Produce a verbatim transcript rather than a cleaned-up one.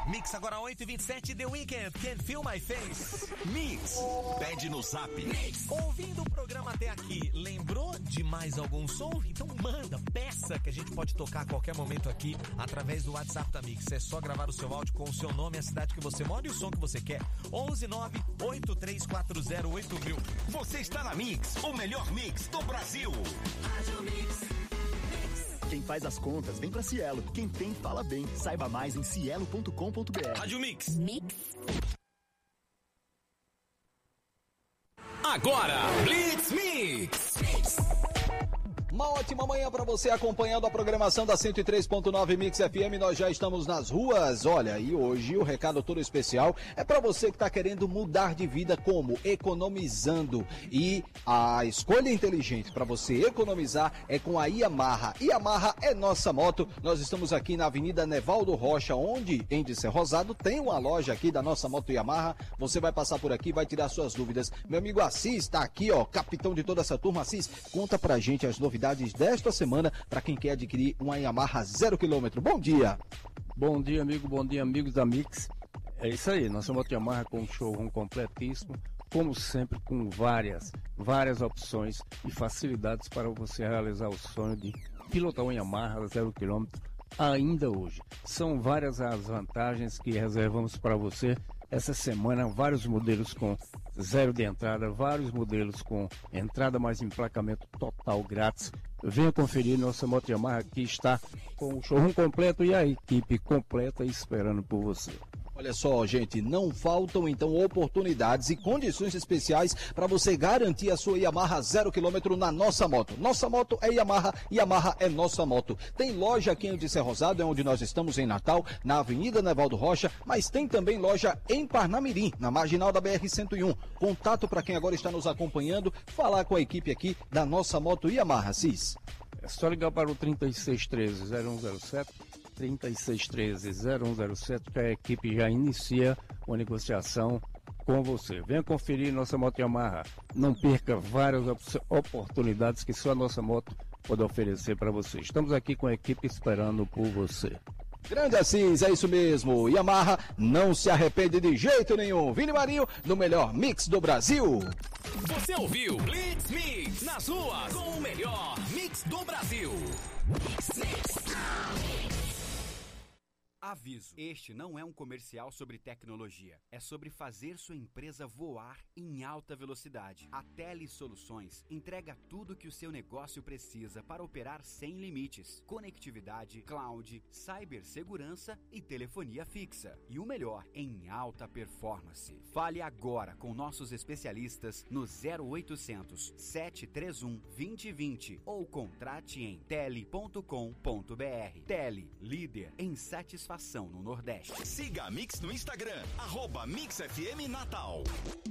Mix agora oito e vinte e sete, The Weeknd, Can't Feel My Face. Mix, pede no zap. Mix. Ouvindo o programa até aqui, lembrou de mais algum som? Então manda, peça que a gente pode tocar a qualquer momento aqui através do WhatsApp da Mix. É só gravar o seu áudio com o seu nome, a cidade que você mora e o som que você quer. onze nove oito três quatro zero oito mil. Você está na Mix, o melhor mix do Brasil. Rádio Mix. Quem faz as contas, vem pra Cielo. Quem tem, fala bem. Saiba mais em cielo ponto com ponto br. Rádio Mix. Mix. Agora, Blitz Mix. Uma ótima manhã para você acompanhando a programação da cento e três ponto nove Mix F M. Nós já estamos nas ruas. Olha, e hoje o recado todo especial é para você que está querendo mudar de vida, como economizando. E a escolha inteligente para você economizar é com a Yamaha. Yamaha é nossa moto. Nós estamos aqui na Avenida Nevaldo Rocha, onde em Disser Rosado tem uma loja aqui da nossa moto Yamaha. Você vai passar por aqui, vai tirar suas dúvidas. Meu amigo Assis está aqui, ó, capitão de toda essa turma. Assis, conta pra gente as novidades desta semana para quem quer adquirir uma Yamaha zero quilômetro. Bom dia! Bom dia, amigo, bom dia, amigos da Mix. É isso aí, nossa moto Yamaha com um showroom completíssimo, como sempre, com várias, várias opções e facilidades para você realizar o sonho de pilotar uma Yamaha zero quilômetro ainda hoje. São várias as vantagens que reservamos para você essa semana, vários modelos com zero de entrada, vários modelos com entrada mais emplacamento total grátis. Venha conferir, nossa moto Yamaha que está com o showroom completo e a equipe completa esperando por você. Olha só, gente, não faltam então oportunidades e condições especiais para você garantir a sua Yamaha zero quilômetro na nossa moto. Nossa moto é Yamaha, Yamaha é nossa moto. Tem loja aqui em Disser Rosado, é onde nós estamos em Natal, na Avenida Nevaldo Rocha, mas tem também loja em Parnamirim, na marginal da B R cento e um. Contato para quem agora está nos acompanhando, falar com a equipe aqui da nossa moto Yamaha, Cis. É só ligar para o trinta e seis treze, zero um zero sete. trinta e seis treze, zero um zero sete, que a equipe já inicia uma negociação com você. Venha conferir nossa moto Yamaha. Não perca várias op- oportunidades que só a nossa moto pode oferecer para você. Estamos aqui com a equipe esperando por você. Grande Assis, é isso mesmo. Yamaha não se arrepende de jeito nenhum. Vini Marinho, no melhor mix do Brasil. Você ouviu Blitz Mix nas ruas com o melhor mix do Brasil. Mix, mix. Aviso, este não é um comercial sobre tecnologia, é sobre fazer sua empresa voar em alta velocidade. A Tele Soluções entrega tudo que o seu negócio precisa para operar sem limites: conectividade, cloud, cibersegurança e telefonia fixa. E o melhor, em alta performance. Fale agora com nossos especialistas no zero oitocentos, sete três um, dois zero dois zero ou contrate em tele ponto com ponto br. Tele, líder em satisfação no Nordeste. Siga a Mix no Instagram, arroba Mix F M Natal.